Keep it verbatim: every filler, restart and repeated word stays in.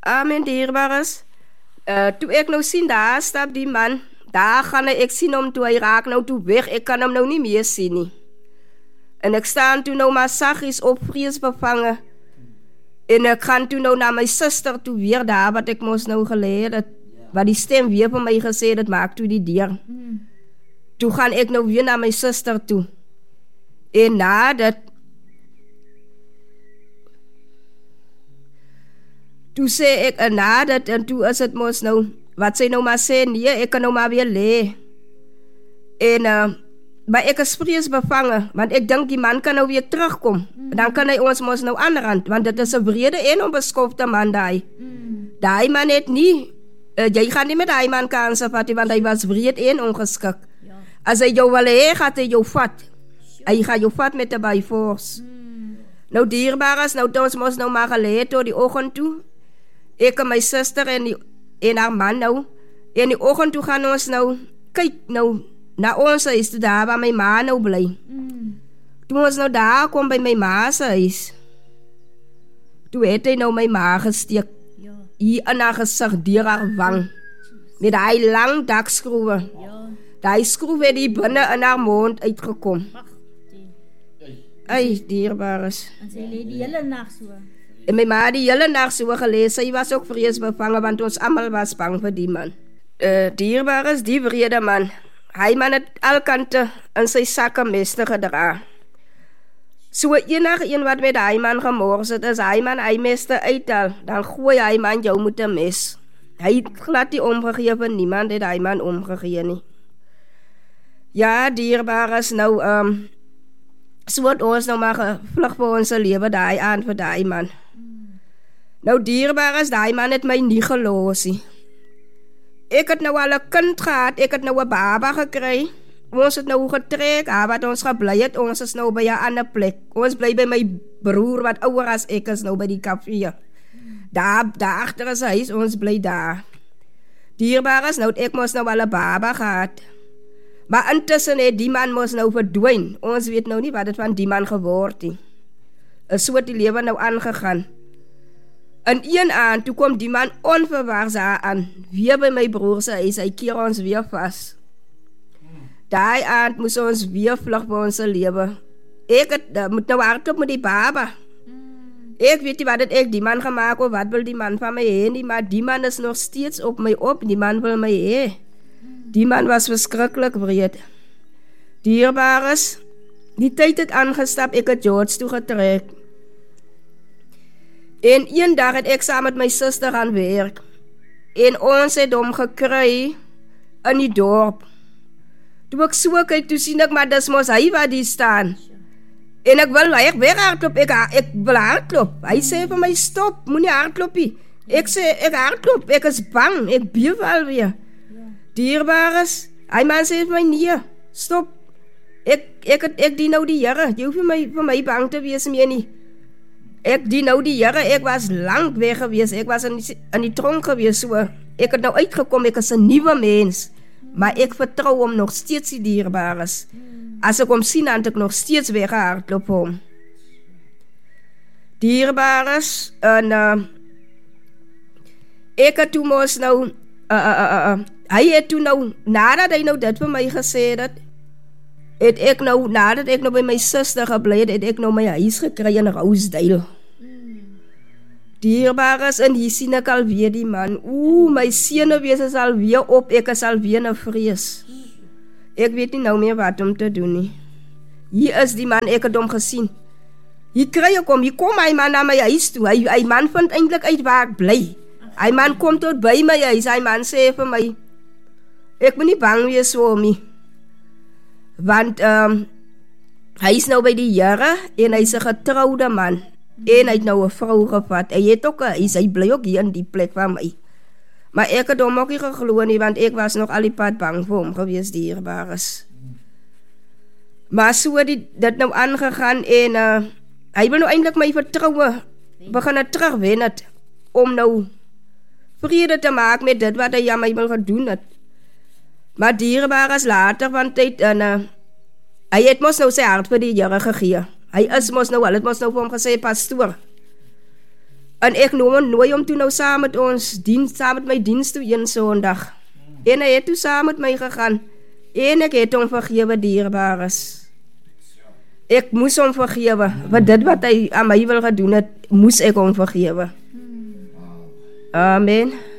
Amen, dierbares. Uh, toe ek nou sien, daar stap die man. Daar gaan ek sien hom toe hy raak nou toe weg. Ek kan hom nou nie meer sien nie. En ek staan toe nou maar saggies op vreesbevange. En ek gaan toe nou na my suster toe weer daar wat ek mos nou geleer het. Wat die stem weer vir my gesê het, maak toe die deur. Hmm. Toe gaan ek nou weer na my suster toe. En na dat toe sê ek, en na dat, en toe is het mos nou, wat sy nou maar sê, nee, ek kan nou maar weer lee. En, uh, maar ek is vreesbevange, want ek denk die man kan nou weer terugkom. Mm. Dan kan hy ons mos nou aanrand, want dit is een vrede en onbeskofte man daai. Mm. Daai man het nie, uh, jy gaan nie met daai man kansen vat, want hy was vreed en ongeskik. Ja. As hy jou wil hee, gaat hy jou vat. Sure. Hy gaat jou vat met de byforce. Mm. Nou dierbaar is, nou ons mos nou maar geleed door die oggend toe. Ek en my suster en, die, en haar man nou. En die oggend toe gaan ons nou, kyk nou, na ons huis toe daar waar my ma nou bly. Mm. Toe ons nou daar kom by my ma's huis. Toe het hy nou my ma gesteek. Ja. Hier in haar gezicht, dier haar wang. Met die lang dakskroewe. Ja. Die skroef het die binnen in haar mond uitgekom. Ai, dierbaar is. En sy leed die hele nacht so. En my ma die hele nacht so gelees, sy was ook vreesbevange, want ons allemaal was bang vir die man. Uh, dierbaar is die vrede man. Hy man het al kante in sy sakke meste gedra. So enig een wat met hy man gemors het, is hy man hy meste uithaal, dan gooi hy man jou met een mes. Hy het glad die omgegeven, niemand het hy man omgegeven nie. Ja, dierbaar is nou, um, so het ons nou maar gevlug vir ons leven, die aan vir die man. Nou dierbaar is, die man het my nie geloos nie. Ek het nou al een kind gehad, ek het nou een baba gekry. Ons het nou getrek, ah, wat ons geblei het, ons is nou by een ander plek. Ons bly by my broer, wat ouder as ek is nou by die café. Daar, daar achter is huis, ons bly daar. Dierbaar is, nou het ek mos nou al een baba gehad. Maar intussen het die man mos nou verdwijn. Ons weet nou nie wat het van die man geword nie. So het die leven nou aangegaan. En een aan, toe kom die man onverwachts aan, weer by my broerse huis, hy keer ons weer vast. Daai aan moes ons weer vlug by ons leven. Ek het, uh, moet nou hardop met die baba. Ek weet nie wat het ek die man gemaakt, of wat wil die man van my heen, maar die man is nog steeds op my op, die man wil my heen. Die man was verskrikkelijk wreed. Dierbaar is, die tyd het aangestap, ek het George toe getrek. En een dag het ek saam met my sister gaan werk. En ons het hom gekry in die dorp. Toe ek so kyk, toe sien ek, maar dis mos hy wat die staan. En ek wil, ek weer hardloop, ek, ek wil hardloop. Hy sê vir my, stop, moet nie hardloopie. Ek sê, ek hardloop, ek is bang, ek beef alweer. Dierbaar is, hy man sê vir my, nee, stop. Ek, ek, ek, ek die nou die Here, jy hoef vir my, vir my bang te wees meer nie. Ek die nou die Here, ek was lang weg gewees, ek was in die, in die tronk gewees, so, ek het nou uitgekom, ek is 'n nuwe mens, maar ek vertrou hom nog steeds die dierbaar is. As ek hom sien, dan het ek nog steeds weggehardloop hom. Dierbaar is, en uh, ek het toe mos nou, uh, uh, uh, uh, hy het toe nou, nadat hy nou dit vir my gesê het, het ek nou, nadat ek nou by my suster gebly het, het ek nou my huis gekry in Rousdale. Dierbaar is, en hier sien ek alweer die man, oeh, my senuwees is alweer op, ek is alweer in vrees. Ek weet nie nou meer wat om te doen nie. Hier is die man, ek het hom gesien. Hier kry ek hom, hier kom hy man na my huis toe, hy, hy man vind eindelijk uit waar ek bly. Hy man kom tot by my huis, hy man sê vir my, ek moet nie bang wees om nie. Want um, hy is nou by die Here, en hy is 'n getrouwde man, en hy het nou 'n vrou gevat, hy het ook, hy, hy bly ook hier in die plek van my. Maar ek het hom ook nie geglo nie, want ek was nog al die pad bang vir hom gewees, dierbaar is. Maar so het die, dit nou aangegaan, en uh, hy wil nou eindelijk my vertrouwe, begin het terugwen het, om nou vrede te maak met dit wat hy aan my wil gedoen het. Maar dierbaar is later van tyd, en uh, hy het mos nou sy hart vir die Here gegee. Hy is mos nou, hy het mos nou vir hom gesê, pastoor. En ek noem nooi om toe nou saam met ons dienst, saam met my dienst toe een Sondag. En hy het toe saam met my gegaan. En ek het hom vergewe, dierbares. Ek moes hom vergewe. Want dit wat hy aan my wil gedoen het, moes ek hom vergewe. Amen.